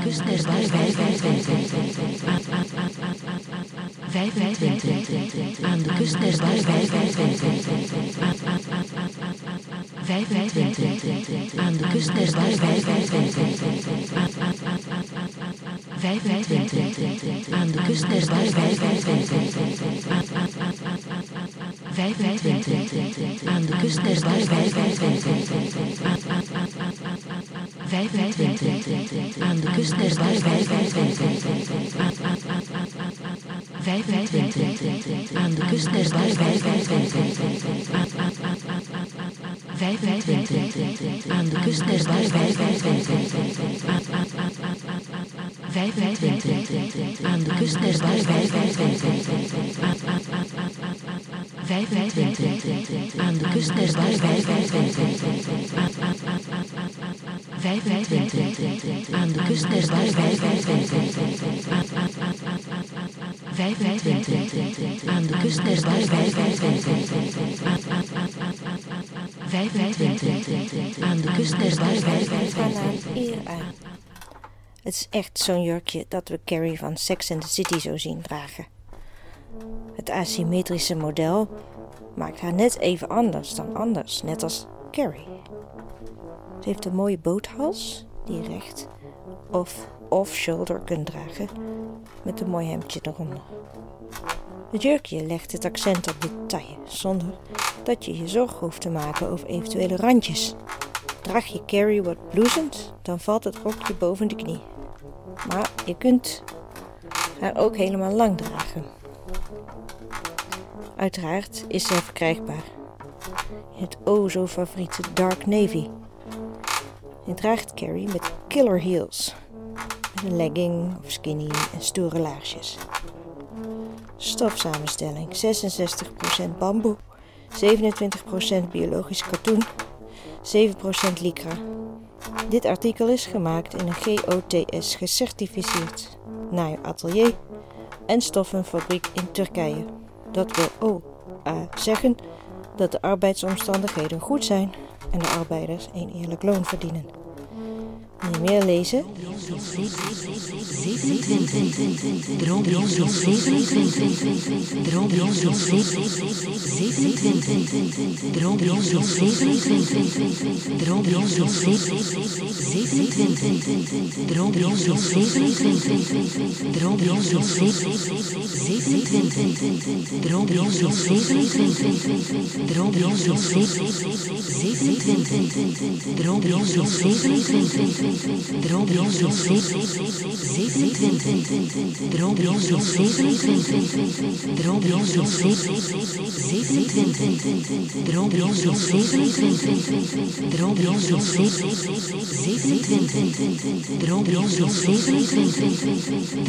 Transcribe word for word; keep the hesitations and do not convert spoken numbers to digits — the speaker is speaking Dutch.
kust der vijfentwintig, aan de kust der vijfentwintig, vijfentwintig, aan de kust der vijfentwintig, vijfentwintig, aan de kust der vijfentwintig, vijfentwintig, aan de kust der vijfentwintig, vijfentwintig, aan de kust der vijfentwintig, vijfentwintig, aan de kust der vijfentwintig, vijfentwintig, aan de kust der vijfentwintig, vijfentwintig, aan de kust der vijfentwintig, vijfentwintig, aan de kust der vijfentwintig, vijfentwintig, aan de kust der vijfentwintig, vijfentwintig, aan de kust der vijfentwintig, vijfentwintig, aan de kust der vijfentwintig. Eer aan. Het is echt zo'n jurkje dat we Carrie van Sex and the City zo zien dragen. Het asymmetrische model maakt haar net even anders dan anders, net als Carrie. Ze heeft een mooie boothals die je recht of off-shoulder kunt dragen met een mooi hemdje eronder. Het jurkje legt het accent op de taille zonder dat je je zorgen hoeft te maken over eventuele randjes. Draag je Carrie wat bloesend, dan valt het rokje boven de knie. Maar je kunt haar ook helemaal lang dragen. Uiteraard is zij verkrijgbaar in het o zo favoriete Dark Navy. Je draagt Carrie met killer heels, met een legging of skinny en stoere laarsjes. Stofsamenstelling: zesenzestig procent bamboe, zevenentwintig procent biologisch katoen, zeven procent lycra. Dit artikel is gemaakt in een G O T S gecertificeerd naaiatelier en stoffenfabriek in Turkije. Dat wil O A zeggen dat de arbeidsomstandigheden goed zijn en de arbeiders een eerlijk loon verdienen. Wil je meer lezen? Droombril zevenentwintig, Droombril zevenentwintig, Droombril zevenentwintig, Droombril zevenentwintig, Droombril zevenentwintig, Droombril zevenentwintig, Droombril zevenentwintig, Droombril zevenentwintig, Droombril zevenentwintig, Droombril zevenentwintig, Droombril zevenentwintig, Droombril zevenentwintig, Droombril zevenentwintig, Droombril zevenentwintig, Droombril zevenentwintig, Droombril zevenentwintig.